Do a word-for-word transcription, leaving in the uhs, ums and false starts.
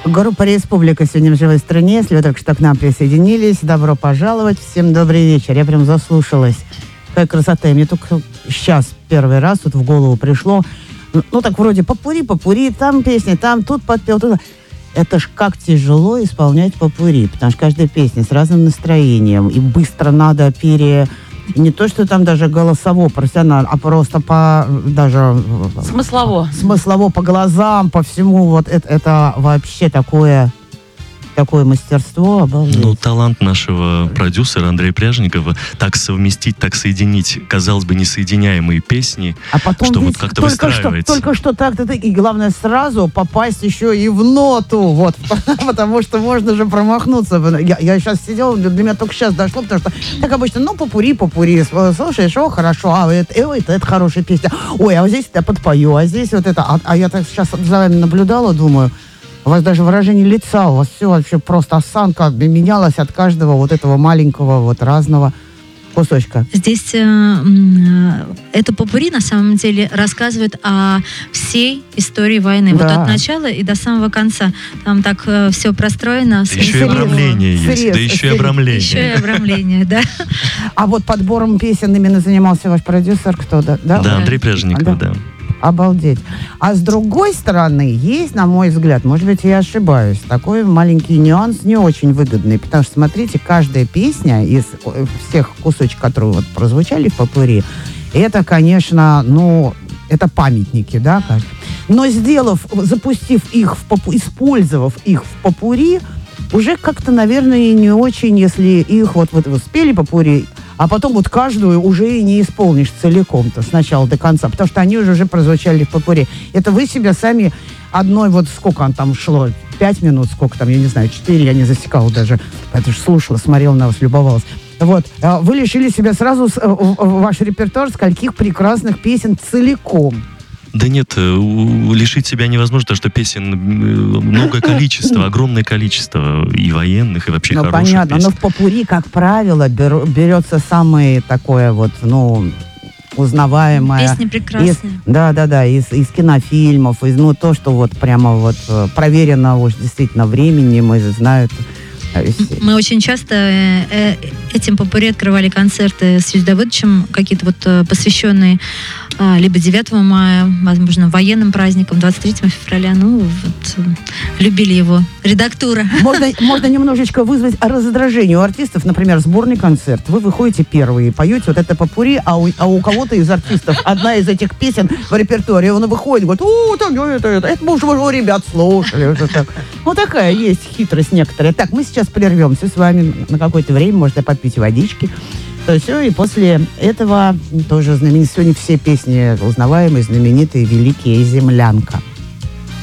Группа «Республика» сегодня в живой стране. Если вы только что к нам присоединились, добро пожаловать. Всем добрый вечер. Я прям заслушалась. Какая красота. И мне только сейчас первый раз тут в голову пришло. Ну, так вроде попури, попури, там песни, там, тут подпел, тут... Это ж как тяжело исполнять попури, потому что каждая песня с разным настроением, и быстро надо пере... И не то, что там даже голосово, профессионально, а просто по даже... Смыслово. Смыслово, по глазам, по всему. Вот это, это вообще такое... Такое мастерство, обалдеть. Ну, талант нашего продюсера Андрея Пряжникова так совместить, так соединить, казалось бы, несоединяемые песни, а потом что вот как-то только выстраивается. Что, только что так-то, и главное сразу попасть еще и в ноту, вот, потому что можно же промахнуться. Я, я сейчас сидела, для меня только сейчас дошло, потому что так обычно, ну, попури, попури, слушаешь, о, хорошо, а это, это, это хорошая песня, ой, а вот здесь я подпою, а здесь вот это, а, а я так сейчас за вами наблюдала, думаю, у вас даже выражение лица, у вас все вообще просто осанка менялась от каждого вот этого маленького вот разного кусочка. Здесь э, э, это попури на самом деле рассказывает о всей истории войны. Да. Вот от начала и до самого конца. Там так э, все простроено. Да еще и обрамление есть. Срез, да еще срез. и обрамление. Еще и обрамление, да. А вот подбором песен именно занимался ваш продюсер, кто? Да, да Андрей Пряжников, да. Обалдеть. А с другой стороны, есть, на мой взгляд, может быть, я ошибаюсь, такой маленький нюанс не очень выгодный, потому что, смотрите, каждая песня из всех кусочков, которые вот прозвучали в попури, это, конечно, ну, это памятники, да, но сделав, запустив их, в попу, использовав их в попури, уже как-то, наверное, не очень, если их вот, вот, вот спели попури, а потом вот каждую уже и не исполнишь целиком-то с начала до конца, потому что они уже, уже прозвучали в попури. Это вы себя сами одной, вот сколько он там шло, пять минут, сколько там, я не знаю, четыре, я не засекала даже, это же слушала, смотрела на вас, любовалась. Вот, вы лишили себя сразу, ваш репертуар, скольких прекрасных песен целиком. Да нет, лишить себя невозможно, потому что песен многое количество, огромное количество и военных, и вообще ну, хороших понятно, песен. Но в попури, как правило, беру, берется самое такое вот, ну, узнаваемое. Песни прекрасные. Из, да, да, да, из, из кинофильмов, из, ну, то, что вот прямо вот проверено уж действительно временем, и знают. Мы очень часто э, этим попури открывали концерты с Юрием Давыдовичем, какие-то вот э, посвященные э, либо девятого мая, возможно, военным праздникам, двадцать третьего февраля. Ну, вот, э, любили его редактура. Можно, можно немножечко вызвать раздражение у артистов. Например, сборный концерт. Вы выходите первые, поете вот это попури, а у, а у кого-то из артистов одна из этих песен в репертуаре, он выходит, говорит, о, там, это, это, это, мы уже у ребят слушали. Уже так. Вот такая есть хитрость некоторая. Так, мы сейчас прервемся с вами на какое-то время, можно попить водички. То все, и после этого тоже знаменитые, сегодня все песни узнаваемые, знаменитые, великие, «Землянка».